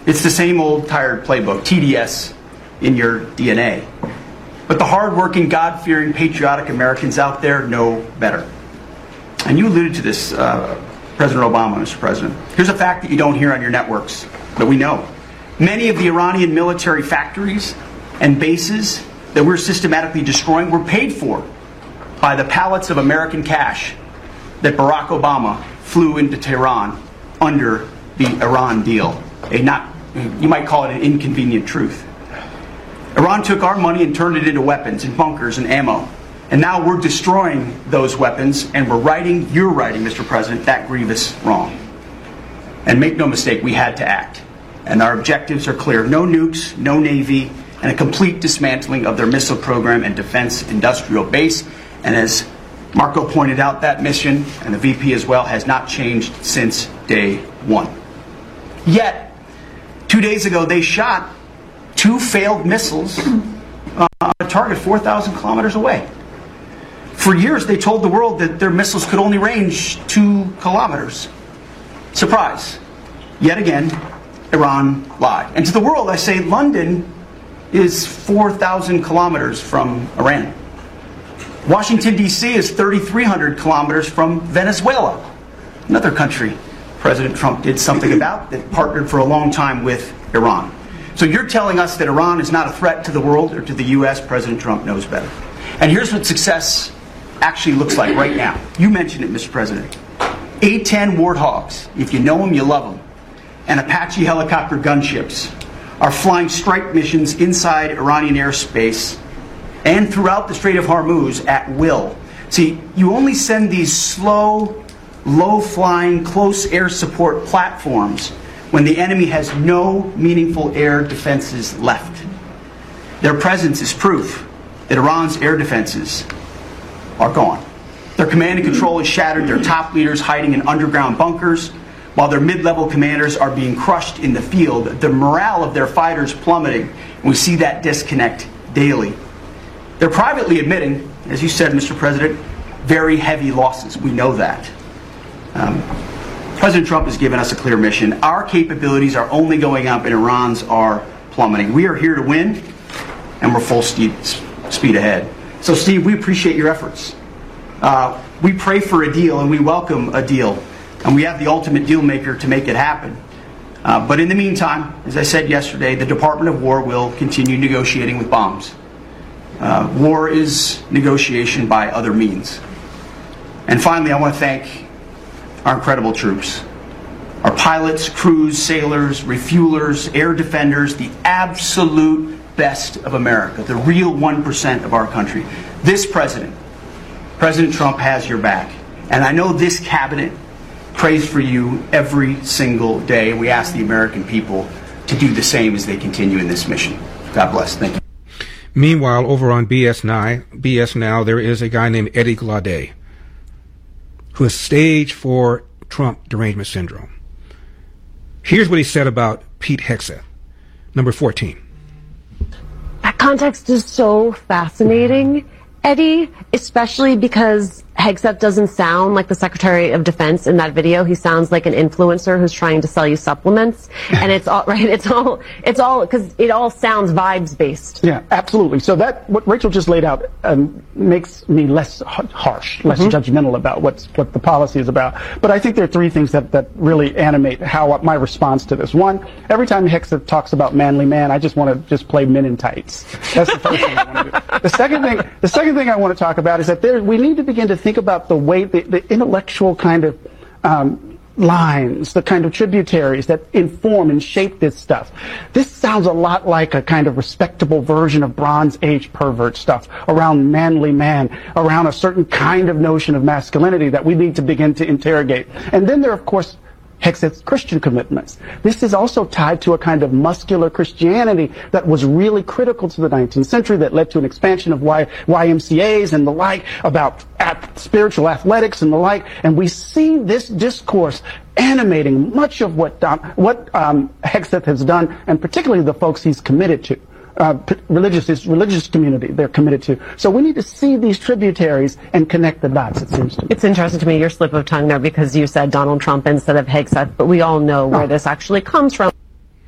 It's the same old tired playbook, TDS, in your DNA. But the hard-working, God-fearing, patriotic Americans out there know better. And you alluded to this, President Obama, Mr. President. Here's a fact that you don't hear on your networks, but we know. Many of the Iranian military factories and bases that we're systematically destroying were paid for by the pallets of American cash that Barack Obama flew into Tehran under the Iran deal. You might call it an inconvenient truth. Iran took our money and turned it into weapons and bunkers and ammo. And now we're destroying those weapons, and you're righting, Mr. President, that grievous wrong. And make no mistake, we had to act. And our objectives are clear. No nukes, no Navy, and a complete dismantling of their missile program and defense industrial base. And as Marco pointed out, that mission, and the VP as well, has not changed since day one. Yet, 2 days ago, they shot 2 failed missiles on a target 4,000 kilometers away. For years, they told the world that their missiles could only range 2 kilometers. Surprise. Yet again, Iran lied. And to the world, I say London is 4,000 kilometers from Iran. Washington, D.C. is 3,300 kilometers from Venezuela, another country President Trump did something about that partnered for a long time with Iran. So you're telling us that Iran is not a threat to the world or to the U.S. President Trump knows better. And here's what success actually looks like right now. You mentioned it, Mr. President. A-10 Warthogs, if you know them, you love them, and Apache helicopter gunships are flying strike missions inside Iranian airspace and throughout the Strait of Hormuz at will. See, you only send these slow, low-flying, close air support platforms when the enemy has no meaningful air defenses left. Their presence is proof that Iran's air defenses are gone. Their command and control is shattered, their top leaders hiding in underground bunkers, while their mid-level commanders are being crushed in the field. The morale of their fighters plummeting, and we see that disconnect daily. They're privately admitting, as you said, Mr. President, very heavy losses. We know that. President Trump has given us a clear mission. Our capabilities are only going up and Iran's are plummeting. We are here to win, and we're full speed ahead. So, Steve, we appreciate your efforts. We pray for a deal, and we welcome a deal. And we have the ultimate deal maker to make it happen. But in the meantime, as I said yesterday, the Department of War will continue negotiating with bombs. War is negotiation by other means. And finally, I want to thank our incredible troops. Our pilots, crews, sailors, refuelers, air defenders, the absolute best of America, the real 1% of our country. This President Trump, has your back. And I know this cabinet prays for you every single day. We ask the American people to do the same as they continue in this mission. God bless. Thank you. Meanwhile, over on BS Now, there is a guy named Eddie Glaude, who is stage 4 Trump derangement syndrome. Here's what he said about Pete Hegseth, number 14. That context is so fascinating, Eddie, especially because Hegseth doesn't sound like the Secretary of Defense in that video. He sounds like an influencer who's trying to sell you supplements. And it's all right. It's all because it all sounds vibes based. Yeah, absolutely. So what Rachel just laid out makes me less harsh, less judgmental about what the policy is about. But I think there are 3 things that really animate my response to this. One, every time Hegseth talks about manly man, I just want to play men in tights. That's the first thing I want to do. The second thing I want to talk about is that we need to begin to think about the way the intellectual kind of lines, the kind of tributaries that inform and shape this stuff. This sounds a lot like a kind of respectable version of Bronze Age pervert stuff around manly man, around a certain kind of notion of masculinity that we need to begin to interrogate. And then there are, of course, Hegseth's Christian commitments. This is also tied to a kind of muscular Christianity that was really critical to the 19th century, that led to an expansion of YMCAs and the like, about spiritual athletics and the like. And we see this discourse animating much of what Hegseth has done, and particularly the folks he's committed to. Religious community they're committed to. So we need to see these tributaries and connect the dots, it seems to me. It's interesting to me, your slip of tongue there, because you said Donald Trump instead of Hegseth, but we all know where this actually comes from.